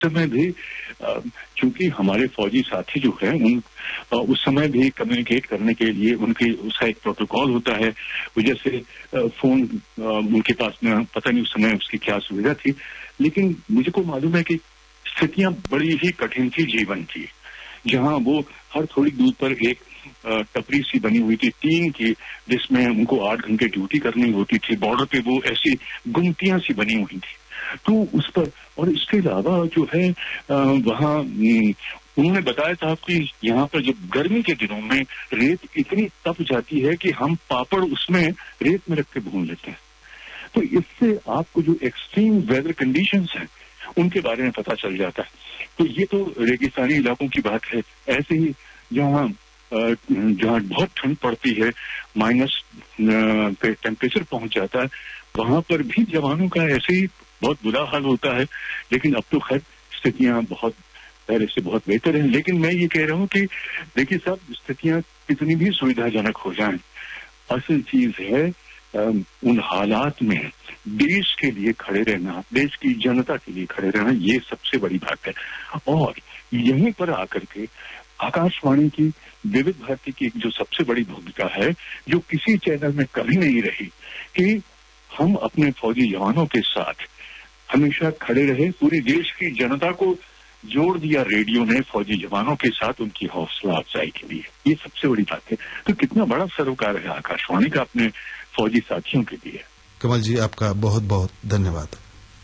समय भी चूंकि हमारे फौजी साथी जो है उस समय भी कम्युनिकेट करने के लिए उसका एक प्रोटोकॉल होता है। जैसे फोन उनके पास में पता नहीं उस समय उसकी क्या सुविधा थी, लेकिन मुझे को मालूम है कि स्थितियां बड़ी ही कठिन थी जीवन की, जहां वो हर थोड़ी दूर पर एक टपरी सी बनी हुई थी टीन की, जिसमें उनको 8 घंटे ड्यूटी करनी होती थी। बॉर्डर पे वो ऐसी गुमटियां सी बनी हुई थी, तो उस पर और इसके अलावा जो है वहाँ उन्होंने बताया था कि यहाँ पर जब गर्मी के दिनों में रेत इतनी तप जाती है कि हम पापड़ उसमें रेत में रख के भून लेते हैं। तो इससे आपको जो एक्सट्रीम वेदर कंडीशंस हैं उनके बारे में पता चल जाता है। तो ये तो रेगिस्तानी इलाकों की बात है। ऐसे ही जहाँ बहुत ठंड पड़ती है, माइनस पे टेम्परेचर पहुंच जाता है, वहां पर भी जवानों का ऐसे ही बहुत बुरा हाल होता है। लेकिन अब तो खैर स्थितियां बहुत पहले से बहुत बेहतर हैं। लेकिन मैं ये कह रहा हूँ कि देखिए साहब, स्थितियां कितनी भी सुविधाजनक हो जाएं, असल चीज है उन हालात में देश के लिए खड़े रहना, देश की जनता के लिए खड़े रहना, ये सबसे बड़ी बात है। और यहीं पर आकर के आकाशवाणी की, विविध भारती की जो सबसे बड़ी भूमिका है, जो किसी चैनल में कभी नहीं रही, कि हम अपने फौजी जवानों के साथ हमेशा खड़े रहे। पूरी देश की जनता को जोड़ दिया रेडियो ने फौजी जवानों के साथ उनकी हौसला अफजाई के लिए। ये सबसे बड़ी बात है। तो कितना बड़ा सरोकार है आकाशवाणी का अपने फौजी साथियों के लिए। कमल जी, आपका बहुत बहुत धन्यवाद।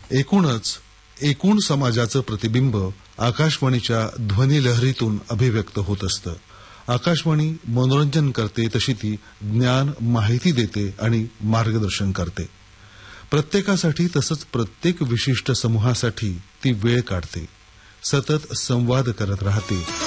एकूण समाजाचं प्रतिबिंब आकाशवाणीच्या ध्वनिलहरीतून अभिव्यक्त होत असतं। आकाशवाणी मनोरंजन करते, तशी ती ज्ञान, माहिती देते आणि मार्गदर्शन करते। प्रत्येकासाठी तसंच प्रत्येक विशिष्ट समूहासाठी ती वेळ काढते, सतत संवाद करत राहते